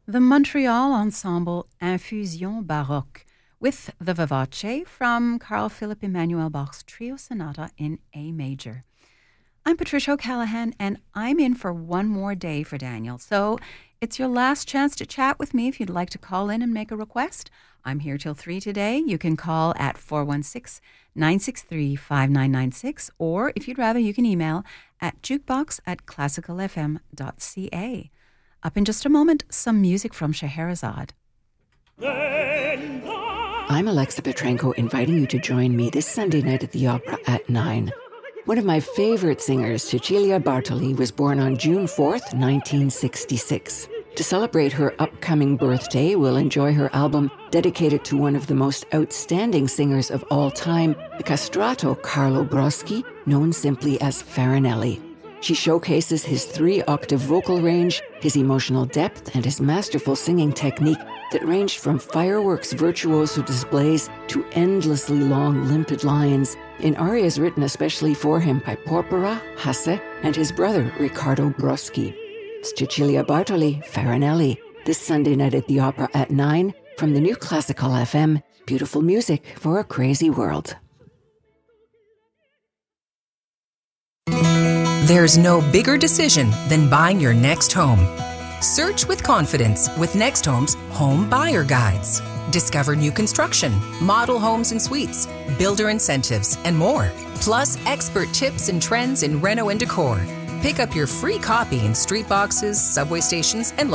The Montreal ensemble Infusion Baroque with the Vivace from Carl Philipp Emanuel Bach's Trio Sonata in A major. I'm Patricia O'Callaghan, and I'm in for one more day for Daniel. So it's your last chance to chat with me if you'd like to call in and make a request. I'm here till 3 today. You can call at 416-963-5996, or if you'd rather, you can email at jukebox@classicalfm.ca. Up in just a moment, some music from Scheherazade. I'm Alexa Petrenko, inviting you to join me this Sunday night at the Opera at 9. One of my favorite singers, Cecilia Bartoli, was born on June 4th, 1966. To celebrate her upcoming birthday, we'll enjoy her album dedicated to one of the most outstanding singers of all time, the castrato Carlo Broschi, known simply as Farinelli. She showcases his 3-octave vocal range, his emotional depth, and his masterful singing technique that ranged from fireworks virtuoso displays to endlessly long, limpid lines in arias written especially for him by Porpora, Hasse, and his brother, Riccardo Broschi. It's Cecilia Bartoli, Farinelli, this Sunday night at the Opera at 9 from the new Classical FM, beautiful music for a crazy world. There's no bigger decision than buying your next home. Search with confidence with Next Home's Home Buyer Guides. Discover new construction, model homes and suites, builder incentives, and more. Plus expert tips and trends in reno and decor. Pick up your free copy in street boxes, subway stations, and